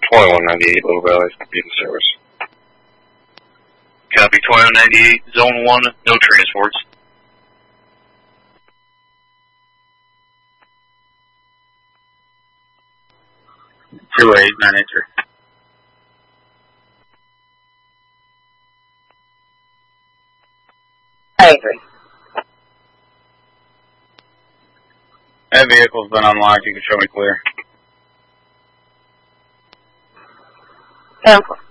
2198 Little Valley, computer service. Copy 2198, Zone 1, no transports. Two 983. I agree. That vehicle's been unlocked. You can show me clear. 10-4.